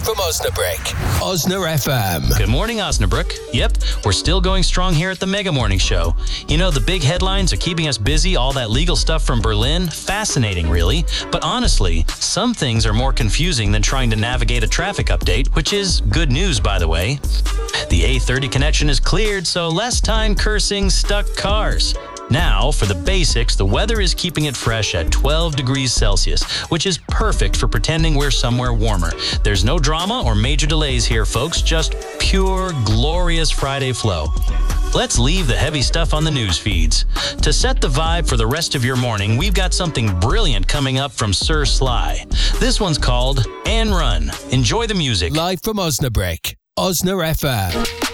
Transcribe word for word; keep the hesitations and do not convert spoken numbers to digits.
from Osnabrück. Osna F M. Good morning, Osnabrück. Yep, we're still going strong here at the Mega Morning Show. You know, the big headlines are keeping us busy, all that legal stuff from Berlin. Fascinating, really. But honestly, some things are more confusing than trying to navigate a traffic update, which is good news, by the way. The A thirty connection is cleared, so less time cursing stuck cars. Now, for the basics, the weather is keeping it fresh at twelve degrees Celsius, which is perfect for pretending we're somewhere warmer. There's no drama or major delays here, folks, just pure, glorious Friday flow. Let's leave the heavy stuff on the news feeds. To set the vibe for the rest of your morning, we've got something brilliant coming up from Sir Sly. This one's called And Run. Enjoy the music. Live from Osnabrück, Osna F M.